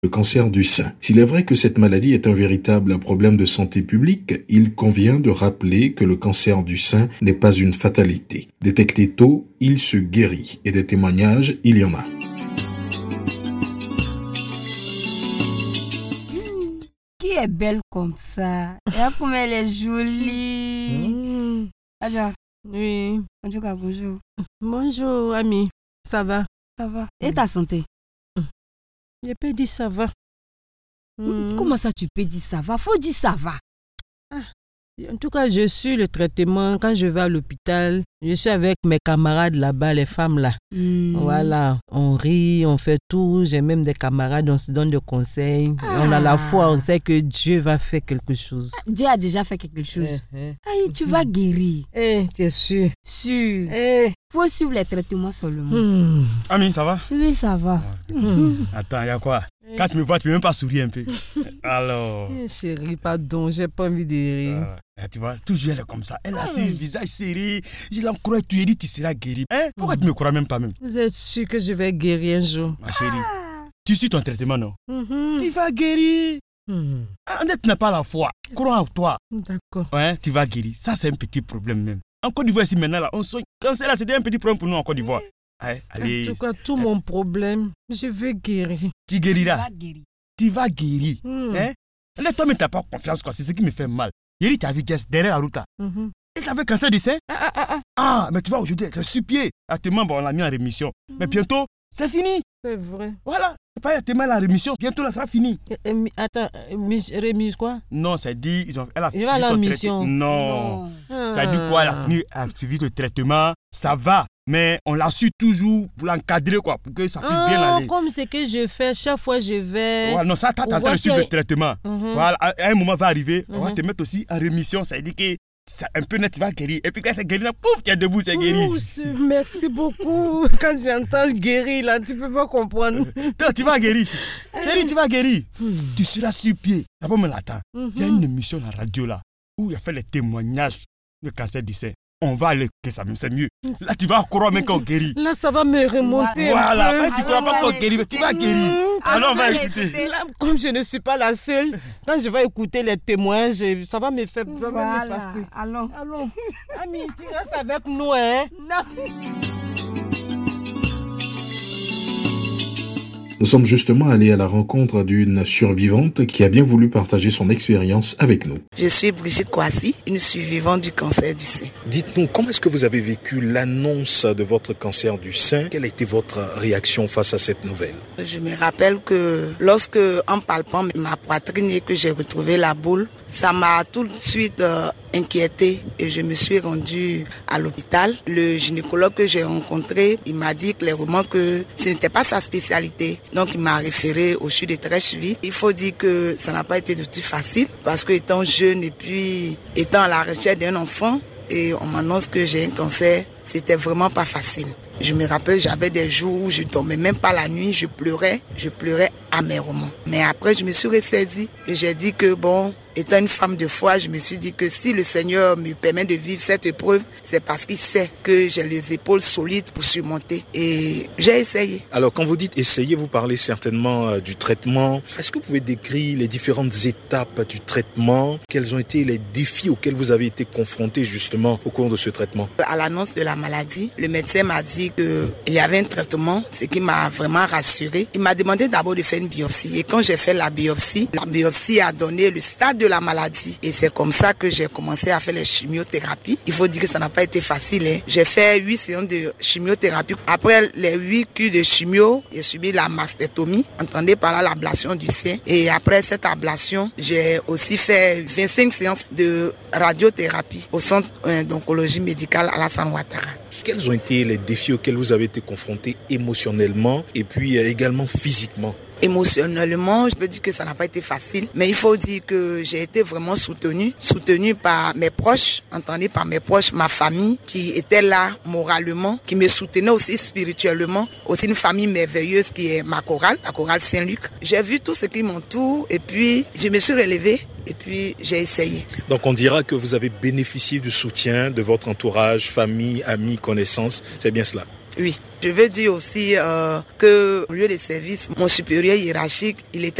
Le cancer du sein. S'il est vrai que cette maladie est un véritable problème de santé publique, il convient de rappeler que le cancer du sein n'est pas une fatalité. Détecté tôt, il se guérit. Et des témoignages, il y en a. Qui est belle comme ça? Regarde comme elle est jolie. Adja. Oui. En tout cas, bonjour. Bonjour, ami. Ça va? Ça va. Et ta santé? Je peux dire ça va. Comment ça tu peux dire ça va? Faut dire ça va. En tout cas, je suis le traitement. Quand je vais à l'hôpital, je suis avec mes camarades là-bas, les femmes là. Voilà, on rit, on fait tout. J'ai même des camarades, on se donne des conseils. On a la foi, on sait que Dieu va faire quelque chose. Dieu a déjà fait quelque chose. Aïe, tu vas guérir. Tu es sûr? Sûr. Faut suivre les traitements seulement. Ami, ça va? Oui, ça va. Attends, il y a quoi? Quand tu me vois, tu peux même pas sourire un peu. Alors. Chérie, pardon, j'ai pas envie de rire. Tu vois, toujours elle est comme ça. Elle a ses visages serrés. Je l'en crois, tu dis, tu seras guéri. Pourquoi tu me crois même pas même? Vous êtes sûr que je vais guérir un jour? Ma chérie, tu suis ton traitement, non? Tu vas guérir. Tu n'as pas la foi. Crois en toi. D'accord. Ouais, tu vas guérir. Ça, c'est un petit problème même. En Côte d'Ivoire, ici maintenant, là, on soigne. Cancer, là, c'était un petit problème pour nous en Côte d'Ivoire. Allez. En tout cas, tout mon problème, je vais guérir. Tu guériras. Tu vas guérir. Là, toi, mais tu n'as pas confiance, quoi. C'est ce qui me fait mal. Hier, tu as vu derrière la route, là. Et tu avais cancer du sein. Mais tu vois, aujourd'hui, tu es sur pied. Actuellement, on l'a mis en rémission. Mais bientôt, c'est fini. C'est vrai. Voilà. Pas actuellement la rémission. Bientôt, là, ça va finir. Attends, remise quoi? Non, ça dit, elle a fini la son mission. traitement. Non. Ça dit quoi? Elle a suivi le traitement. Ça va. Mais on l'a su toujours pour l'encadrer, quoi, pour que ça puisse bien aller. Comme ce que je fais, chaque fois je vais... Ouais, non, ça, t'es en train de suivre le traitement. Voilà, un moment va arriver, on va te mettre aussi en rémission. Ça veut dire que c'est un peu net, tu vas guérir. Et puis quand c'est guéri, là, pouf, tu es debout, c'est guéri. Merci beaucoup. Quand j'entends guérir, là, tu peux pas comprendre. Tu vas guérir. Chérie, tu vas guérir. Tu seras sur pied. D'abord, me l'attends. Il y a une émission à la radio, là, où il a fait les témoignages de cancer du sein. On va aller, que ça c'est mieux. Là, tu vas croire même qu'on guérit. Là, ça va me remonter. Voilà, tu ne crois pas qu'on guérit, mais tu vas guérir. Alors, on va écouter. Là, comme je ne suis pas la seule, quand je vais écouter les témoignages, ça va me faire voilà. Me passer. Allons. Ami, tu restes avec nous, hein? Non. Nous sommes justement allés à la rencontre d'une survivante qui a bien voulu partager son expérience avec nous. Je suis Brigitte Kouassi, une survivante du cancer du sein. Dites-nous, comment est-ce que vous avez vécu l'annonce de votre cancer du sein? Quelle a été votre réaction face à cette nouvelle? Je me rappelle que lorsque, en palpant ma poitrine et que j'ai retrouvé la boule, ça m'a tout de suite inquiétée et je me suis rendue à l'hôpital. Le gynécologue que j'ai rencontré, il m'a dit clairement que ce n'était pas sa spécialité. Donc il m'a référé au CHU de Treichville. Il faut dire que ça n'a pas été du tout facile parce que étant jeune et puis étant à la recherche d'un enfant et on m'annonce que j'ai un cancer, c'était vraiment pas facile. Je me rappelle, j'avais des jours où je dormais même pas la nuit, je pleurais amèrement. Mais après, je me suis ressaisie et j'ai dit que bon, étant une femme de foi, je me suis dit que si le Seigneur me permet de vivre cette épreuve, c'est parce qu'il sait que j'ai les épaules solides pour surmonter. Et j'ai essayé. Alors, quand vous dites essayer, vous parlez certainement du traitement. Est-ce que vous pouvez décrire les différentes étapes du traitement? Quels ont été les défis auxquels vous avez été confrontés justement au cours de ce traitement? À l'annonce de la maladie, le médecin m'a dit qu'il y avait un traitement, ce qui m'a vraiment rassurée. Il m'a demandé d'abord de faire une biopsie. Et quand j'ai fait la biopsie a donné le stade de la maladie. Et c'est comme ça que j'ai commencé à faire les chimiothérapies. Il faut dire que ça n'a pas été facile. J'ai fait 8 séances de chimiothérapie. Après les 8 cures de chimio, j'ai subi la mastectomie, entendez par là l'ablation du sein. Et après cette ablation, j'ai aussi fait 25 séances de radiothérapie au centre d'oncologie médicale Alassane Ouattara. Quels ont été les défis auxquels vous avez été confrontés émotionnellement et puis également physiquement? Émotionnellement, je peux dire que ça n'a pas été facile, mais il faut dire que j'ai été vraiment soutenue par mes proches, entendez, par mes proches, ma famille qui était là moralement, qui me soutenait aussi spirituellement, aussi une famille merveilleuse qui est ma chorale, la chorale Saint-Luc. J'ai vu tout ce qui m'entoure et puis je me suis relevée. Et puis, j'ai essayé. Donc, on dira que vous avez bénéficié du soutien de votre entourage, famille, amis, connaissances. C'est bien cela? Oui, je veux dire aussi que au lieu de service, mon supérieur hiérarchique, il était